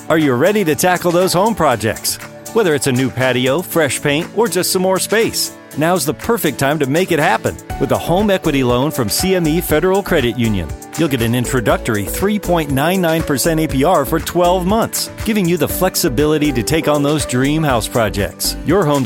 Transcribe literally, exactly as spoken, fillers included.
Are you ready to tackle those home projects? Whether it's a new patio, fresh paint, or just some more space, now's the perfect time to make it happen with a home equity loan from C M E Federal Credit Union. You'll get an introductory three point nine nine percent A P R for twelve months, giving you the flexibility to take on those dream house projects. Your home's